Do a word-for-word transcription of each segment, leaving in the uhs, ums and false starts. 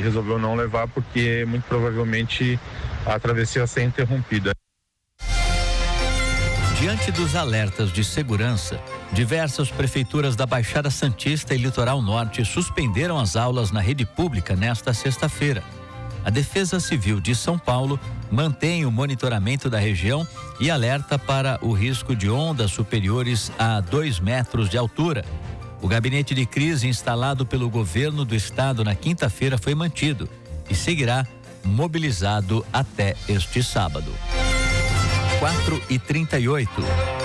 resolveu não levar porque muito provavelmente a travessia ia ser interrompida. Diante dos alertas de segurança, diversas prefeituras da Baixada Santista e Litoral Norte suspenderam as aulas na rede pública nesta sexta-feira. A Defesa Civil de São Paulo mantém o monitoramento da região e alerta para o risco de ondas superiores a dois metros de altura. O gabinete de crise instalado pelo governo do estado na quinta-feira foi mantido e seguirá mobilizado até este sábado. quatro e trinta e oito.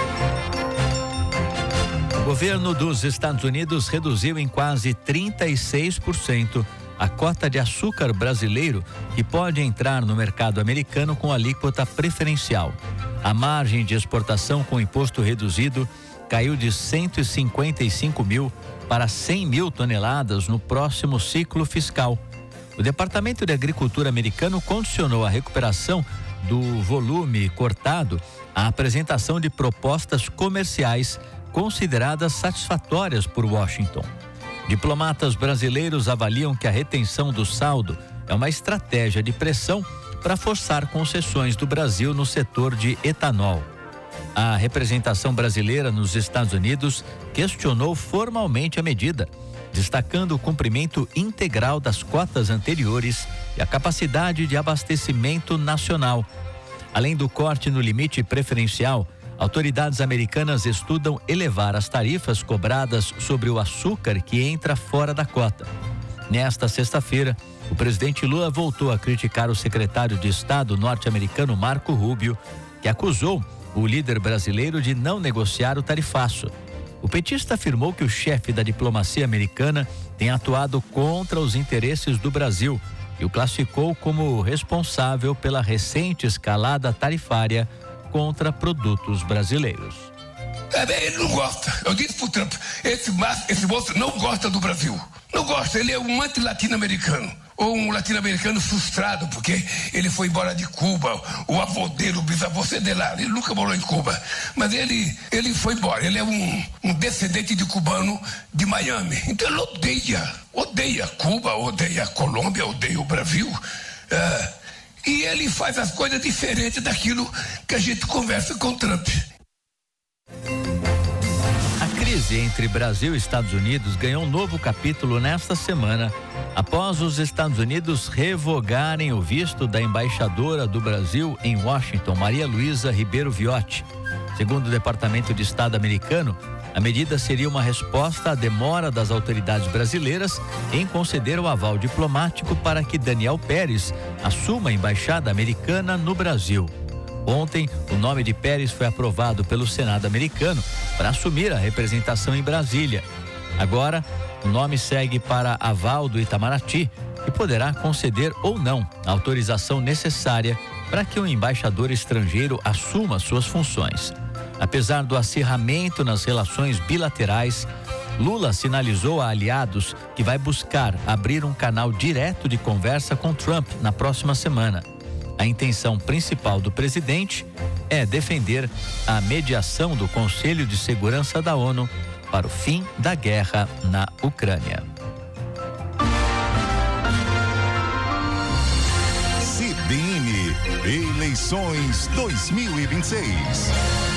O governo dos Estados Unidos reduziu em quase trinta e seis por cento a cota de açúcar brasileiro que pode entrar no mercado americano com alíquota preferencial. A margem de exportação com imposto reduzido caiu de cento e cinquenta e cinco mil para cem mil toneladas no próximo ciclo fiscal. O Departamento de Agricultura americano condicionou a recuperação do volume cortado à apresentação de propostas comerciais consideradas satisfatórias por Washington. Diplomatas brasileiros avaliam que a retenção do saldo é uma estratégia de pressão para forçar concessões do Brasil no setor de etanol. A representação brasileira nos Estados Unidos questionou formalmente a medida, destacando o cumprimento integral das cotas anteriores e a capacidade de abastecimento nacional. Além do corte no limite preferencial, autoridades americanas estudam elevar as tarifas cobradas sobre o açúcar que entra fora da cota. Nesta sexta-feira, o presidente Lula voltou a criticar o secretário de Estado norte-americano Marco Rubio, que acusou o líder brasileiro de não negociar o tarifaço. O petista afirmou que o chefe da diplomacia americana tem atuado contra os interesses do Brasil e o classificou como responsável pela recente escalada tarifária contra produtos brasileiros. É, ele não gosta. Eu disse pro Trump, esse, esse moço não gosta do Brasil. Não gosta, ele é um anti-latino-americano. Ou um latino-americano frustrado, porque ele foi embora de Cuba, o avô dele, o bisavô de lá, ele nunca morou em Cuba, mas ele, ele foi embora, ele é um, um descendente de cubano de Miami, então ele odeia, odeia Cuba, odeia Colômbia, odeia o Brasil, é, e ele faz as coisas diferentes daquilo que a gente conversa com o Trump. A crise entre Brasil e Estados Unidos ganhou um novo capítulo nesta semana, após os Estados Unidos revogarem o visto da embaixadora do Brasil em Washington, Maria Luísa Ribeiro Viotti. Segundo o Departamento de Estado americano, a medida seria uma resposta à demora das autoridades brasileiras em conceder o aval diplomático para que Daniel Pérez assuma a embaixada americana no Brasil. Ontem, o nome de Pérez foi aprovado pelo Senado americano para assumir a representação em Brasília. Agora, o nome segue para aval do Itamaraty, que poderá conceder ou não a autorização necessária para que o embaixador estrangeiro assuma suas funções. Apesar do acirramento nas relações bilaterais, Lula sinalizou a aliados que vai buscar abrir um canal direto de conversa com Trump na próxima semana. A intenção principal do presidente é defender a mediação do Conselho de Segurança da ONU para o fim da guerra na Ucrânia. C B N Eleições dois mil e vinte e seis.